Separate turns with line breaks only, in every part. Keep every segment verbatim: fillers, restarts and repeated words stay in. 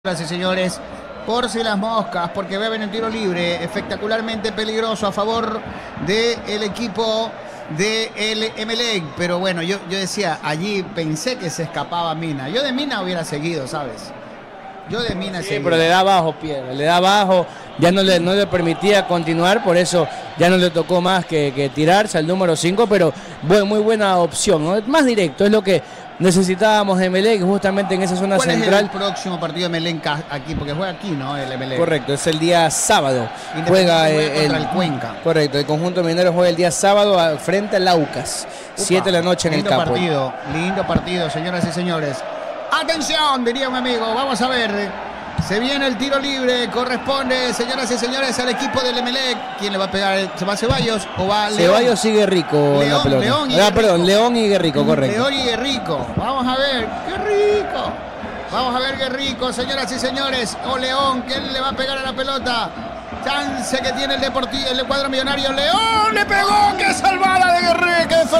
Señoras y señores, por si las moscas, porque beben un tiro libre espectacularmente peligroso a favor del equipo de el Emelec. Pero bueno, yo, yo decía, allí pensé que se escapaba Mina. Yo de Mina hubiera seguido, ¿sabes? Yo de Mina
sí,
seguido.
Pero le da abajo, Piedra, le da abajo, ya no le, no le permitía continuar, por eso ya no le tocó más que, que tirarse al número cinco, pero bueno, muy buena opción, ¿no? Más directo, es lo que necesitábamos de Emelec, justamente en esa zona
¿Cuál
central.
Es el próximo partido de Emelec aquí? Porque juega aquí, ¿no? El Emelec.
Correcto, es el día sábado. Juega,
juega
el,
contra el Cuenca.
Correcto, el conjunto minero juega el día sábado a, frente al Aucas. siete de la noche en el campo.
Lindo partido, lindo partido, señoras y señores. Atención, diría un amigo, vamos a ver. Se viene el tiro libre, corresponde, señoras y señores, al equipo del Emelec. ¿Quién le va a pegar? ¿Se va Ceballos o va León?
Ceballos sigue rico
León,
en la pelota.
León y
ah, perdón, León y Guerrico, correcto.
León y Guerrico. Vamos a ver, qué rico. Vamos a ver qué rico, señoras y señores. O León, ¿quién le va a pegar a la pelota? Chance que tiene el Deportivo, el cuadro millonario. León le pegó, qué salvada de Guerrico, de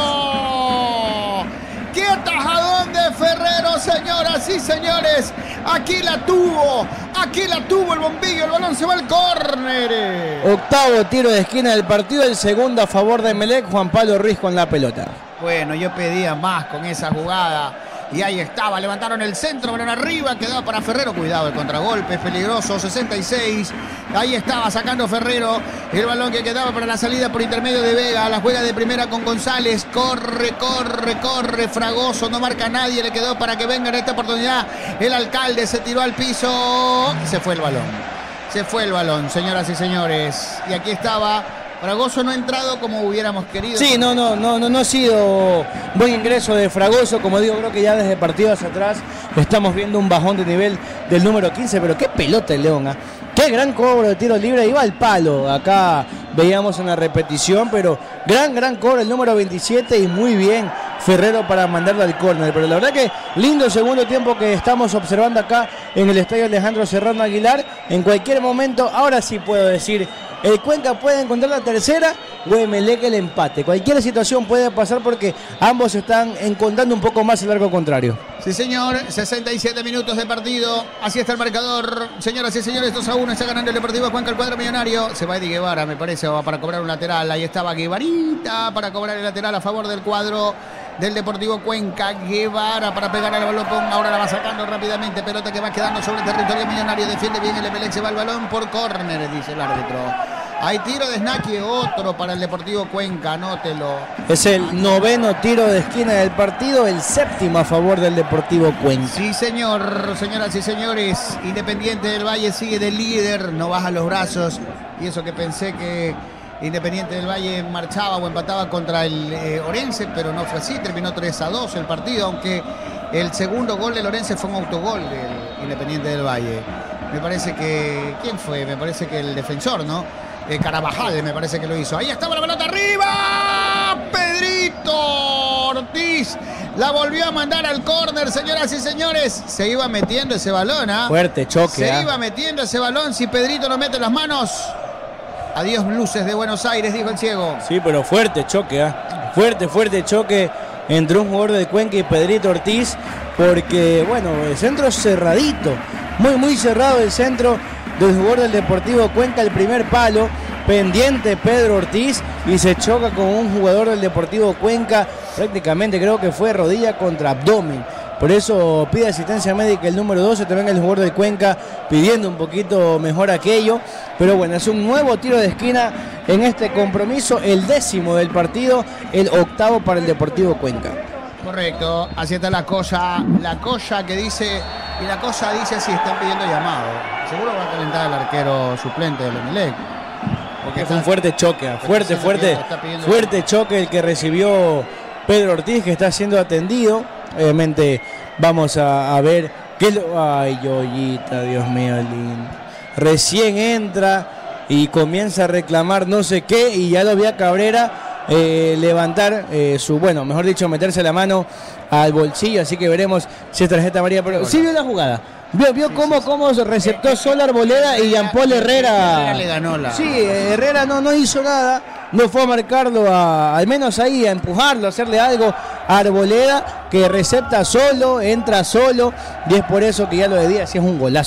Ferrero. ¡Qué atajadón de Ferrero, señoras y señores! Aquí la tuvo, aquí la tuvo el bombillo, el balón se va al córner.
Octavo tiro de esquina del partido, el segundo a favor de Emelec, Juan Pablo Ruiz con la pelota.
Bueno, yo pedía más con esa jugada. Y ahí estaba, levantaron el centro, balón arriba, quedaba para Ferrero, cuidado, el contragolpe es peligroso, sesenta y seis, ahí estaba sacando Ferrero, el balón que quedaba para la salida por intermedio de Vega, la juega de primera con González, corre, corre, corre, Fragoso, no marca a nadie, le quedó para que venga en esta oportunidad, el alcalde se tiró al piso, se fue el balón, se fue el balón, señoras y señores, y aquí estaba. Fragoso no ha entrado como hubiéramos querido.
Sí, no, no, no, no, no ha sido buen ingreso de Fragoso, como digo, creo que ya desde partidos atrás estamos viendo un bajón de nivel del número quince, pero qué pelota el León, ¿eh? Qué gran cobro de tiro libre, iba al palo, acá veíamos en la repetición, pero gran, gran cobro el número veintisiete y muy bien Ferrero para mandarlo al córner, pero la verdad que lindo segundo tiempo que estamos observando acá en el estadio Alejandro Serrano Aguilar, en cualquier momento, ahora sí puedo decir, el Cuenca puede encontrar la tercera o Emelec el empate. Cualquier situación puede pasar porque ambos están encontrando un poco más el arco contrario.
Sí, señor. sesenta y siete minutos de partido. Así está el marcador. Señoras y señores, dos a uno está ganando el Deportivo Cuenca, el cuadro millonario. Se va Eddie Guevara, me parece, va para cobrar un lateral. Ahí estaba Guevarita para cobrar el lateral a favor del cuadro del Deportivo Cuenca. Guevara para pegar al balón. Ahora la va sacando rápidamente. Pelota que va quedando sobre el territorio millonario. Defiende bien el Emelec. Se va el balón por córner, dice el árbitro. Hay tiro de Snacky, otro para el Deportivo Cuenca, anótelo.
Es el noveno tiro de esquina del partido, el séptimo a favor del Deportivo Cuenca.
Sí, señor, señoras y señores. Independiente del Valle sigue de líder, no baja los brazos. Y eso que pensé que Independiente del Valle marchaba o empataba contra el eh, Orense, pero no fue así, terminó tres a dos el partido, aunque el segundo gol del Orense fue un autogol del Independiente del Valle. Me parece que... ¿Quién fue? Me parece que el defensor, ¿no? Eh, Carabajal me parece que lo hizo. Ahí estaba la pelota arriba. Pedrito Ortiz la volvió a mandar al córner, señoras y señores. Se iba metiendo ese balón, ¿ah? ¿eh?
Fuerte choque.
Se
¿eh?
iba metiendo ese balón. Si Pedrito no mete las manos. Adiós luces de Buenos Aires, dijo el ciego.
Sí, pero fuerte choque, ¿eh? Fuerte, fuerte choque entre un jugador de Cuenca y Pedrito Ortiz. Porque, bueno, el centro cerradito. Muy, muy cerrado el centro del jugador del Deportivo Cuenca, el primer palo, pendiente Pedro Ortiz y se choca con un jugador del Deportivo Cuenca, prácticamente creo que fue rodilla contra abdomen. Por eso pide asistencia médica el número doce, también el jugador de Cuenca pidiendo un poquito mejor aquello. Pero bueno, es un nuevo tiro de esquina en este compromiso, el décimo del partido, el octavo para el Deportivo Cuenca.
Correcto, así está la cosa, la cosa que dice, y la cosa dice así, están pidiendo llamado. Seguro va a calentar el arquero suplente del Emelec.
Porque fue un fuerte choque, fuerte, fuerte, fuerte choque el que recibió Pedro Ortiz, que está siendo atendido. Obviamente vamos a, a ver qué lo... Ay, Yoyita, Dios mío, lindo. Recién entra y comienza a reclamar no sé qué y ya lo vi a Cabrera Eh, levantar eh, su, bueno, mejor dicho, meterse la mano al bolsillo, así que veremos si es tarjeta amarilla. Pero sí vio la jugada, vio, vio sí, cómo, sí, sí. cómo receptó Sol Arboleda y Jean Paul Herrera.
Herrera le ganó la...
Sí, Herrera no, no hizo nada, no fue a marcarlo, a, al menos ahí, a empujarlo, a hacerle algo Arboleda, que recepta solo, entra solo, y es por eso que ya lo de Díaz sí es un golazo.